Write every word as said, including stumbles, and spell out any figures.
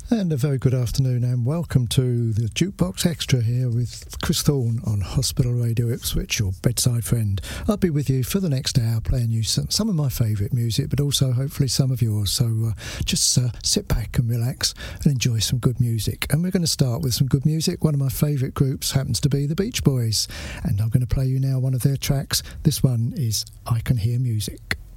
And a very good afternoon and welcome to the Jukebox Extra here with Chris Thorne on Hospital Radio Ipswich, your bedside friend. I'll be with you for the next hour playing you some, some of my favourite music, but also hopefully some of yours. So uh, just uh, sit back and relax and enjoy some good music. And we're going to start with some good music. One of my favourite groups happens to be the Beach Boys, and I'm going to play you now one of their tracks. This one is I Can Hear Music.